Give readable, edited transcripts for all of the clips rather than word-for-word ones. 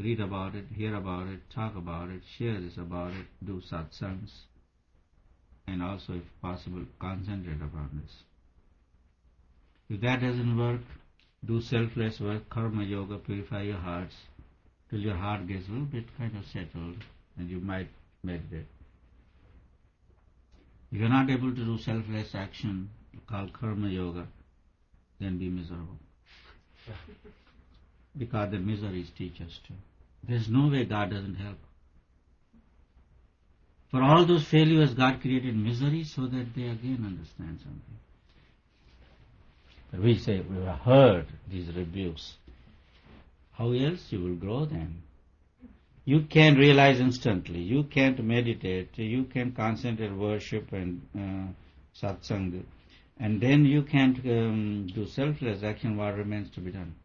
read about it, hear about it, talk about it, share this about it, do satsangs, and also, if possible, concentrate upon this. If that doesn't work, do selfless work, karma yoga, purify your hearts, till your heart gets a little bit kind of settled, and you might meditate. If you're not able to do selfless action called karma yoga, then be miserable. Because the miseries teach us to. There's no way God doesn't help. For all those failures, God created misery so that they again understand something. But we say, we have heard these rebukes. How else you will grow then? You can realize instantly. You can't meditate. You can concentrate worship and satsang. And then you can't do selfless action. What remains to be done?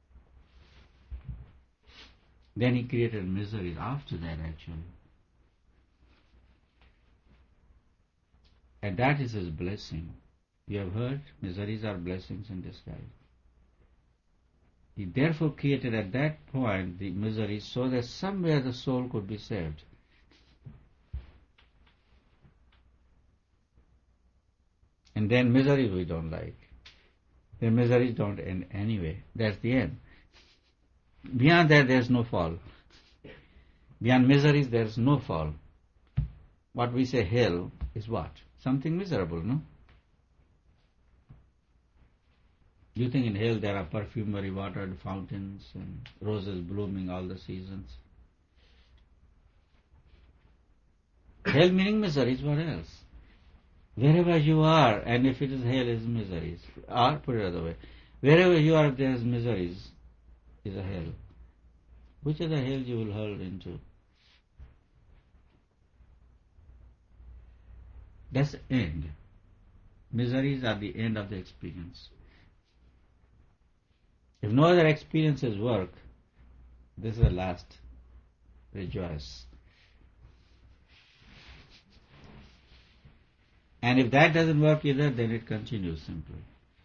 Then he created miseries after that actually. And that is his blessing. You have heard, miseries are blessings in disguise. He therefore created at that point the miseries so that somewhere the soul could be saved. And then miseries we don't like. The miseries don't end anyway. That's the end. Beyond that there is no fall. Beyond miseries there is no fall. What we say hell is what? Something miserable, no? You think in hell there are perfumery, watered fountains and roses blooming all the seasons? Hell meaning miseries, what else? Wherever you are, and if it is hell, is miseries. Or, put it other way, wherever you are, if there is miseries, is a hell. Which of the hell you will hurl into? That's the end. Miseries are the end of the experience. If no other experiences work, this is the last. Rejoice. And if that doesn't work either, then it continues simply.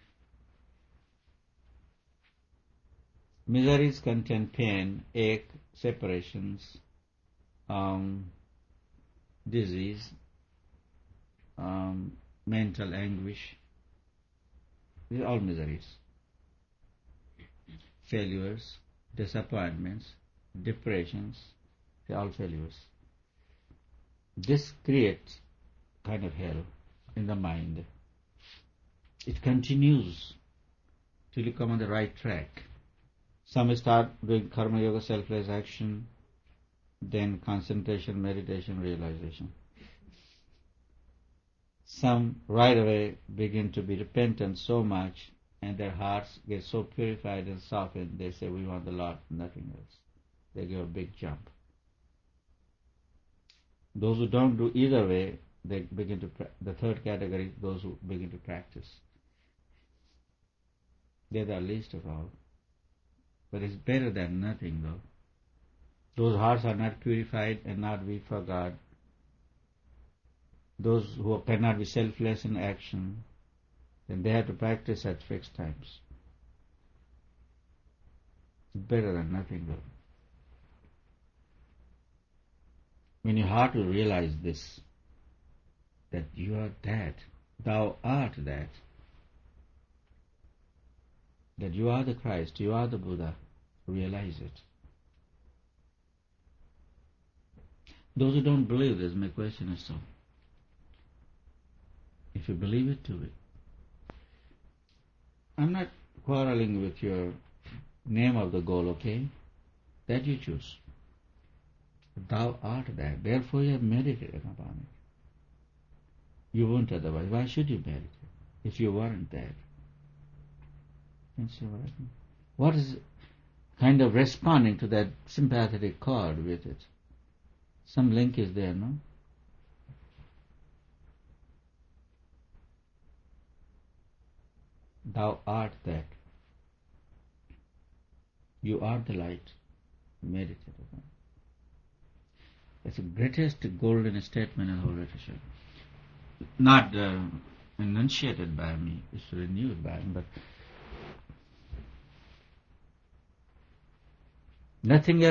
Miseries contain pain, ache, separations, disease, mental anguish. These are all miseries. Failures, disappointments, depressions, they are all failures. This creates kind of hell in the mind. It continues till you come on the right track. Some start doing karma yoga, selfless action, then concentration, meditation, realization. Some right away begin to be repentant so much and their hearts get so purified and softened, they say, we want the Lord, nothing else. They give a big jump. Those who don't do either way, they begin to, the third category, those who begin to practice. They're the least of all. But it's better than nothing though. Those hearts are not purified and not weak for God. Those who cannot be selfless in action, then they have to practice at fixed times. It's better than nothing though. When your heart will realize this, that you are that, thou art that you are the Christ, you are the Buddha, realize it. Those who don't believe this may question it so. If you believe it, do it. I'm not quarreling with your name of the goal, okay? That you choose. Thou art that. Therefore you have meditated upon it. You won't otherwise. Why should you meditate if you weren't that? You see what I mean? What is kind of responding to that sympathetic chord with it? Some link is there, no? Thou art that. You are the light. Meditate upon it. It's the greatest golden statement in the whole literature. Not enunciated by me, it's renewed by me, but nothing else